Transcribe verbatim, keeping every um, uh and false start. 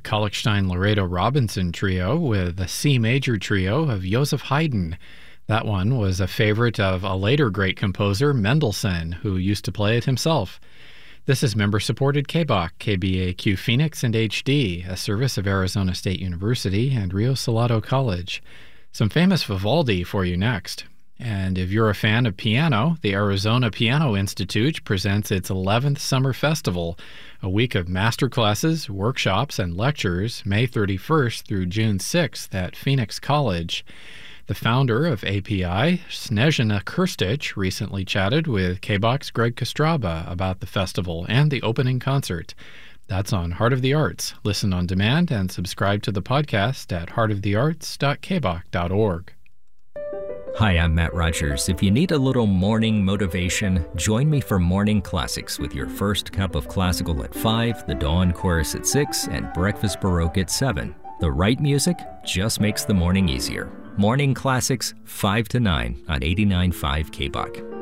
Kalkstein-Laredo-Robinson Trio with the C Major Trio of Joseph Haydn. That one was a favorite of a later great composer, Mendelssohn, who used to play it himself. This is member-supported K B O C, K B A Q Phoenix and H D, a service of Arizona State University and Rio Salado College. Some famous Vivaldi for you next. And if you're a fan of piano, the Arizona Piano Institute presents its eleventh Summer Festival, a week of master classes, workshops, and lectures, May thirty-first through June sixth at Phoenix College. The founder of A P I, Snezhina Krstić, recently chatted with K B O C's Greg Kostraba about the festival and the opening concert. That's on Heart of the Arts. Listen on demand and subscribe to the podcast at heart of the arts dot k b o c dot org. Hi, I'm Matt Rogers. If you need a little morning motivation, join me for Morning Classics with your first cup of classical at five, the Dawn Chorus at six, and Breakfast Baroque at seven. The right music just makes the morning easier. Morning Classics, five to nine on eighty-nine point five K B O C.